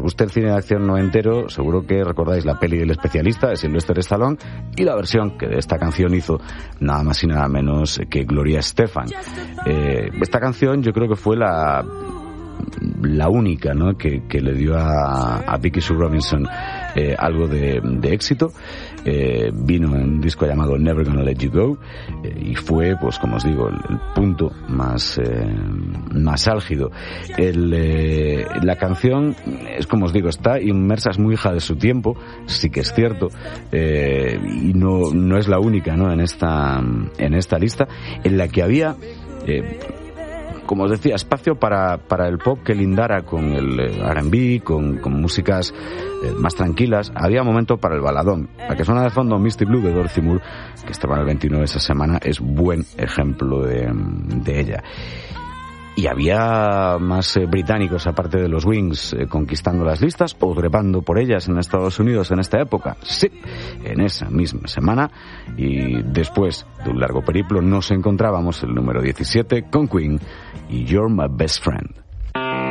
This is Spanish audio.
guste el cine de acción noventero, seguro que recordáis la peli del especialista de Sylvester Stallone y la versión que de esta canción hizo nada más y nada menos que Gloria Estefan. Esta canción yo creo que fue la única, ¿no?, que le dio a Vicky Sue Robinson algo de éxito. Vino en un disco llamado Never Gonna Let You Go, y fue, pues como os digo, el punto más álgido. La canción es, como os digo, está inmersa, es muy hija de su tiempo, sí que es cierto, y no es la única, ¿no?, en esta lista, en la que había, como os decía, espacio para el pop que lindara con el R&B, con músicas más tranquilas. Había momento para el baladón. La que suena de fondo, Misty Blue, de Dorothy Moore, que estaba en el 29 esa semana, es buen ejemplo de ella. Y había más británicos, aparte de los Wings, conquistando las listas o trepando por ellas en Estados Unidos en esta época. Sí, en esa misma semana. Y después de un largo periplo nos encontrábamos el número 17 con Queen y You're My Best Friend.